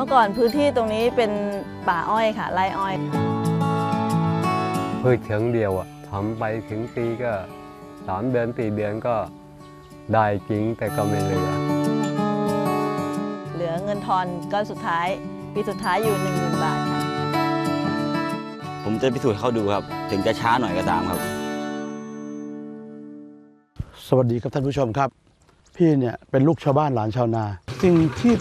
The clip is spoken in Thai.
มื่อก่อนพื้นที่ตรงนี้เป็นป่าอ้อยค่ะไร่อ้อยพืชเชิงเดียวทำไปถึงปีก็3 เดือน4 เดือนก็ได้จริงแต่ก็ไม่เหลือเงินทอนก้อนสุดท้ายปีสุดท้ายอยู่ 10,000 บาทค่ะผมจะพิสูจน์ให้เขาดูครับถึงจะช้าหน่อยก็ตามครับสวัสดีครับท่านผู้ชมครับพี่เนี่ยเป็นลูกชาวบ้านหลานชาวนาสิ่งที่